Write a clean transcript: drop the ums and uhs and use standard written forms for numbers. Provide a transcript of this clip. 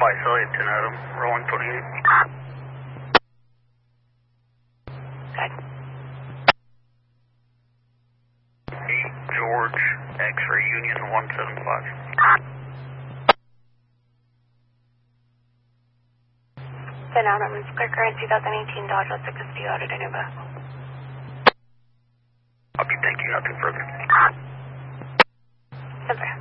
Isolate 10 Adam, rolling 28. Good. 8 George, X-ray Union 175. 10 Adam, clear current 2018 Dodge, let's take this to you out at Anuba. Copy, thank you, nothing further. Simple.